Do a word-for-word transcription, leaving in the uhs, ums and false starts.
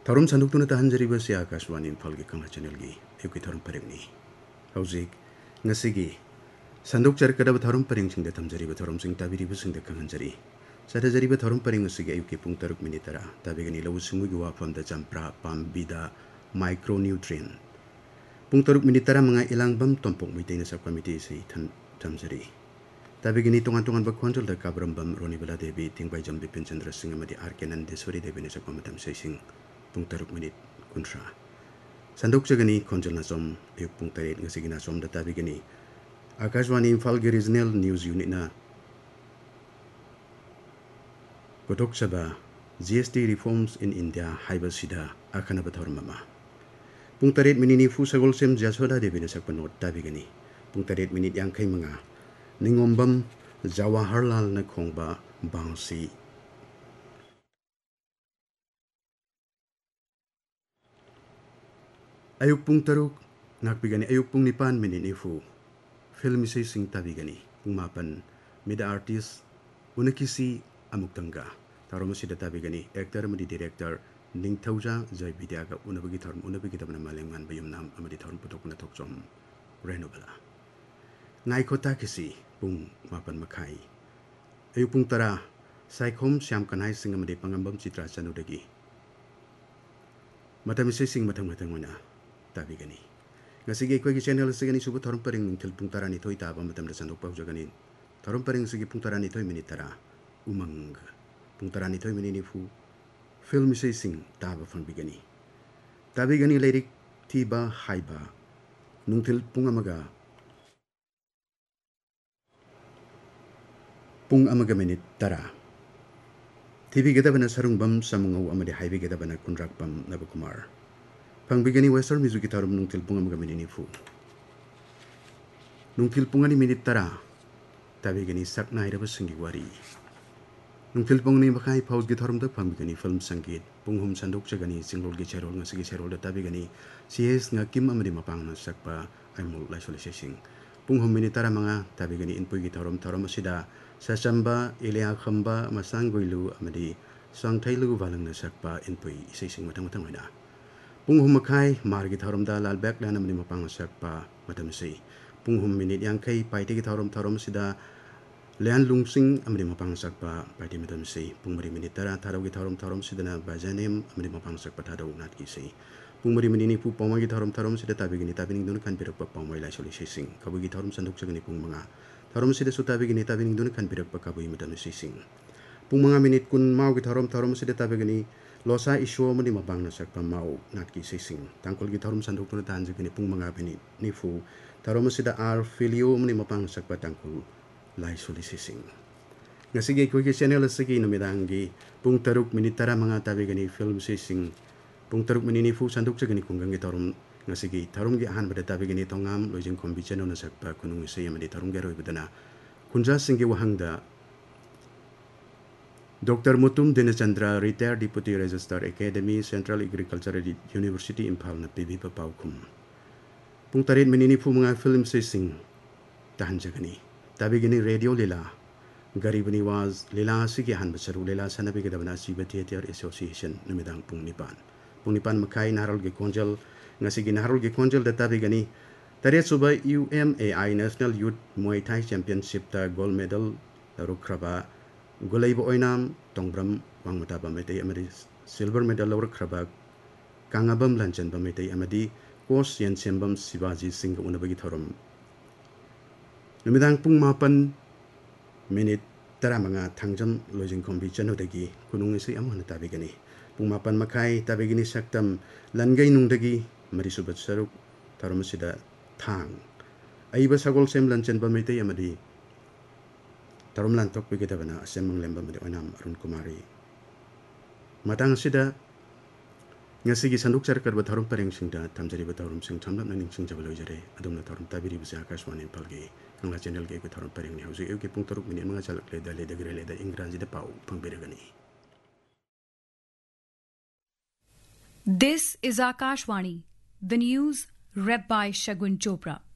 Tharum sanduk tuna tahan jari basi Akashwani Imphal gi Kangla channel gi ayuki tharum pareng ni. Haujik ngasigi sanduk jar kada tharum pareng sing da tamjari ba tharum sing tabiri ba sing da kangan jari. Sada jari ba tharum pareng ngasigi ayuki pung taruk minitara tabi gani lawu sungu gi wafam da jampra pambida micronutrient. Pung taruk minitara mga ilang bam tompok mitai na sab committee si tamjari. Tabi gini tungan-tungan berkontrol da kabram bam Roni Bala Devi tingbai jam Bipin Chandra Singh amadi Arkenan Deswari Devi nasa pamatam sing pung taruk minit kuntra. Sanduk sa gani konjol na som ayuk pung tarit nga sige na som da tabi gani Akashwani Imphal gi Regional News Unit na Kotok saba G S T reforms in India haiba sida akana bathor mama. Pung tarit minini fu sagol sem Jasoda Devi nasa panot tabi gani pung tarit minit yang kay mga Ningombam Jawaharlal na khongba bangsi. Ayuk pung taruk nakbigani ayuk pung nipan mininifu. Film isay sing tabigani pung mapan mida artist unakisi amuktangga. Taro mo sida tabigani actor mo di director ning tauja jay bidiaga unabagi tharm unabagi tabana malengan bayum nam amadi tharm putok na toksom renobala. Ngai kota kisi pung mapan makai. Ayuk pung tara saikom siam kanai sing amadi pangambam citra sanudagi. Matamisi sing matang-matang wana tabi gani. Ngasigi ko gi channel sigani subu tharum paring nungtil pung tara ni toy taba matam da sandok pau jagani. Tharum paring sigi pung tara ni toy minitara umang. Pung tara ni toy minini fu film isay sing taba fan bigani. Tabi gani lirik tiba haiba nungtil pung amaga pung amaga minit tara. Tibi gada bana sarung bam samungaw amadi haibi gada bana kunrak bam Nabakumar. Pangbigani western music gitarum nungtil pung amaga minini fu. Nungtil pung ani minit tara. Tabi gani sakna ira basengi wari. Nungtil pung ni makai paus gitarum da pangbigani film sangit. Pung hum sanduk sagani singlol gi cherol nga sige cherol da tabi gani cs nga kim amadi mapang na sakpa aimul laisol sesing. Pung hum minit tara mga tabi gani inpoy gitarum tarum asida Sasamba ilya khamba masang goilu amadi sang thailu walang na sakpa inpui isay sing matang-matang wala. Pung humakai margi tharum da lalbek dan amadi mapang sakpa matam say. Pung hum minit yang kay paiti gi tharum tharum sida lian lungsing amadi mapang sakpa paiti matam say. Pung mari minit tara tharaw gi tharum tharum sida na bajanem amadi mapang sakpa tharaw nat ki say. Pung mari minini pu pawai gi tharum tharum sida tabi gini tabi ning dun kan pirak pa pawai lai soli sing. Kabu gi tharum sanduk sagani pung mga Tharum sida su tabi gini tabi ning dun kan pirak pakabuy madam sising. Pung mga minit kun mau gi tharum tharum sida tabi gini losa isyo mo di mabang na sakpa mau natki sising. Tangkol gi tharum sanduk tuna tahan gini pung mga minit ni fu tharum sida ar filio mo di mabang sakpa tangkol lai suli sising. Nga sige ko gi channel sige numidang gi pung taruk minit tara mga tabi gini film sising. Pung taruk minini fu sanduk sa gini kung gangi tharum nga sige tharum gi ahan bada tabi gini tongam lojing kombi channel na sakpa kunung isay amadi tharum gero ibadana kunja singgi wahangda Doctor Mutum Dinachandra retired Deputy Registrar Academy Central Agricultural University Imphal na P B Papaukum. Pung tarit minini fu mga film sising tahan jagani tabi gini radio lila Garib Niwaz lila sige ahan basaru lila sanabi kadabana Siba Theatre Association numidang pung nipan. Pung nipan makai naral gi konjal nga sige naharol gi konjal da tabi gani taret suba U M A I National Youth Muay Thai Championship ta gold medal laruk kraba golay bo oinam tongbram wang mata ba metay amadi silver medal laruk kraba kangabam lanchan ba metay amadi kos yan sembam Sibaji Singh una bagi thorom numidang pung mapan minit tara mga thangjam lojing kombi chano dagi kunung isi amon tabi gani pung mapan makai tabi gani saktam langai nung dagi mari subat saruk tharum sida thang aiba sagol sem lanchan ba metay amadi tarum lantok bigita bana semang lemba madi onam Arun Kumari matang sida nga sige sanduk sarkar ba tharum pareng singda tamjari ba tharum sing thamlam na ning sing jabalo jare adumna tharum tabiri bisa Akashwani Imphal ge kangla channel ge ko tharum pareng ni hausi ge pung taruk mini mga jalak le dale dagre le da ingranji da pau pangbiragani. This is Akashwani, the news read by Shagun Chopra.